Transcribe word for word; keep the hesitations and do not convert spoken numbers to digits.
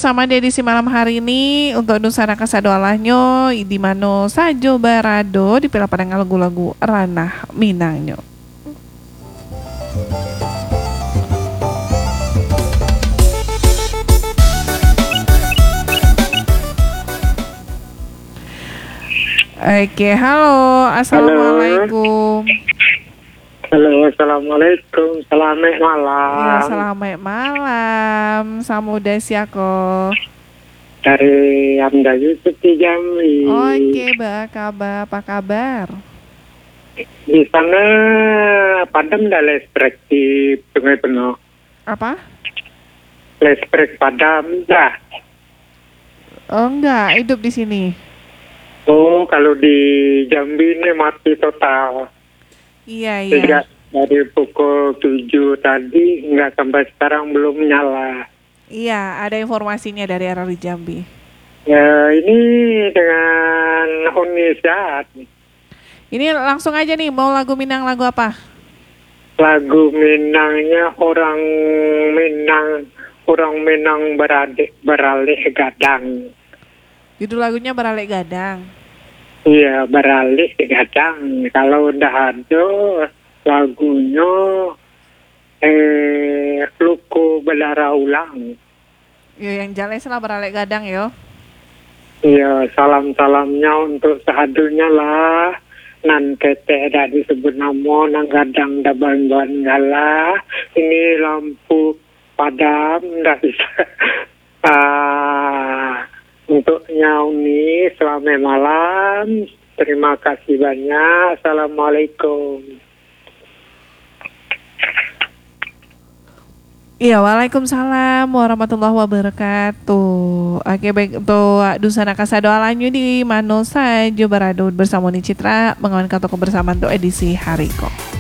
bersama di edisi malam hari ini untuk Nusana Kasadoalanyo di mano sajo barado di pila pada lagu-lagu ranah Minangnya. Oke, halo, assalamualaikum. Halo, assalamualaikum. Selamat malam. Ya, selamat malam. Samuda siako. Dari Amda Yusuf di Jambi. Oke, ba, kabar, apa kabar? Di sana padam dah listrik di Sungai Penuh. Apa? Listrik padam dah. Oh enggak, hidup di sini. Oh, kalau di Jambi ini mati total. Iya, iya. Sejak dari pukul tujuh tadi nggak sampai sekarang belum nyala. Iya, ada informasinya dari R R I Jambi. Ya, ini dengan Unisat. Ini langsung aja nih, mau lagu Minang lagu apa? Lagu Minangnya orang Minang, orang Minang beradik beralih gadang. Judul lagunya Beralek Gadang. Iya, beralih gadang. Kalau udah ada lagunya eh luku belara ulang. Yo yang jelas lah Beralek Gadang yo. Iya, salam-salamnya untuk sahadunya lah. Nan kete dah disebut nama nang gadang dah ban-ban galah. Ini lampu padam dah bisa. Ah, untuk Nyauni selamat malam. Terima kasih banyak. Assalamualaikum. Iya, waalaikumsalam warahmatullahi wabarakatuh. Oke, baik untuk Dusana Kasadoalanyo di Mano sajo barado bersama Ni Citra mengawankan toko bersama untuk edisi hari kok.